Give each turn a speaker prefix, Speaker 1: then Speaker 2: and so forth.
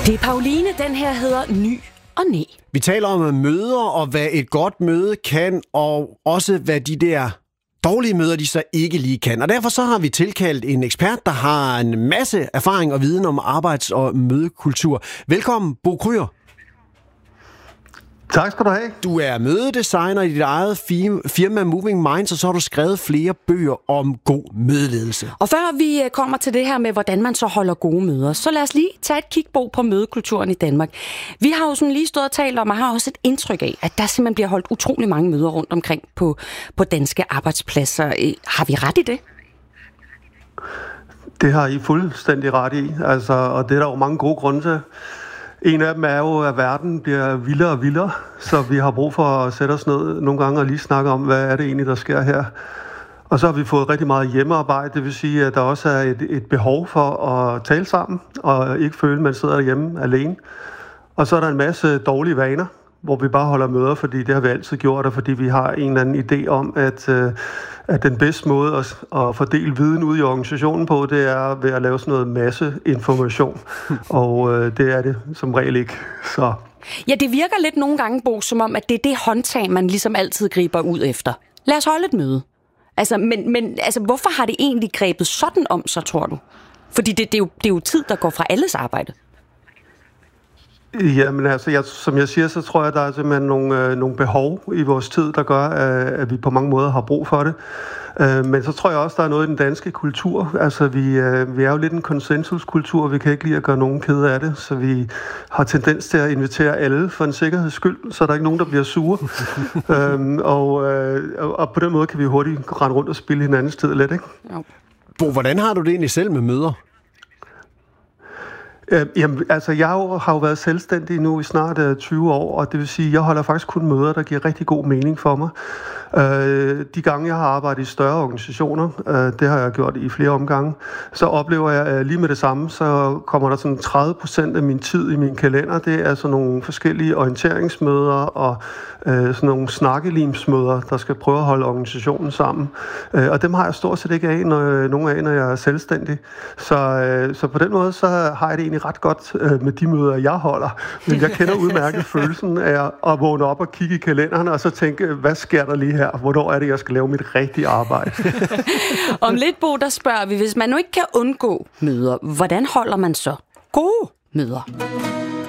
Speaker 1: Det er Pauline, den her hedder Ny og Næ.
Speaker 2: Vi taler om møder, og hvad et godt møde kan, og også hvad de der dårlige møder, de så ikke lige kan. Og derfor så har vi tilkaldt en ekspert, der har en masse erfaring og viden om arbejds- og mødekultur. Velkommen, Bo Kryger.
Speaker 3: Tak skal du have.
Speaker 2: Du er mødedesigner i dit eget firma Moving Minds, og så har du skrevet flere bøger om god mødeledelse.
Speaker 1: Og før vi kommer til det her med, hvordan man så holder gode møder, så lad os lige tage et kig på mødekulturen i Danmark. Vi har jo sådan lige stået og talt om, og har også et indtryk af, at der simpelthen bliver holdt utrolig mange møder rundt omkring på danske arbejdspladser. Har vi ret i det?
Speaker 3: Det har I fuldstændig ret i, og det er der jo mange gode grunde til. En af dem er jo, at verden bliver vildere og vildere, så vi har brug for at sætte os ned nogle gange og lige snakke om, hvad er det egentlig, der sker her. Og så har vi fået rigtig meget hjemmearbejde, det vil sige, at der også er et behov for at tale sammen, og ikke føle, at man sidder derhjemme alene. Og så er der en masse dårlige vaner, hvor vi bare holder møder, fordi det har vi altid gjort, og fordi vi har en eller anden idé om, at den bedste måde at fordele viden ud i organisationen på, det er ved at lave sådan noget masse information. Og det er det som regel ikke. Så.
Speaker 1: Ja, det virker lidt nogle gange, Bo, som om, at det er det håndtag, man ligesom altid griber ud efter. Lad os holde et møde. Men hvorfor har det egentlig grebet sådan om sig, tror du? Fordi det er jo tid, der går fra alles arbejde.
Speaker 3: Jamen som jeg siger, så tror jeg, der er simpelthen nogle behov i vores tid, der gør, at vi på mange måder har brug for det. Men så tror jeg også, der er noget i den danske kultur. Vi er jo lidt en konsensuskultur, vi kan ikke lide at gøre nogen kede af det, så vi har tendens til at invitere alle for en sikkerheds skyld, så der er ikke nogen, der bliver sure. Og på den måde kan vi hurtigt rende rundt og spille hinandens tid lidt, ikke?
Speaker 2: Jo. Bo, hvordan har du det egentlig selv med møder?
Speaker 3: Jeg har jo været selvstændig nu i snart 20 år, og det vil sige, at jeg holder faktisk kun møder, der giver rigtig god mening for mig. De gange, jeg har arbejdet i større organisationer, det har jeg gjort i flere omgange, så oplever jeg lige med det samme, så kommer der sådan 30% af min tid i min kalender. Det er sådan nogle forskellige orienteringsmøder og sådan nogle snakkelimsmøder, der skal prøve at holde organisationen sammen. Og dem har jeg stort set ikke af, når jeg er selvstændig. Så på den måde, så har jeg det egentlig ret godt med de møder, jeg holder. Men jeg kender udmærket følelsen af at vågne op og kigge i kalenderen, og så tænke, hvad sker der lige her? Hvornår er det, jeg skal lave mit rigtige arbejde?
Speaker 1: Om lidt, Bo, der spørger vi, hvis man nu ikke kan undgå møder, hvordan holder man så gode møder?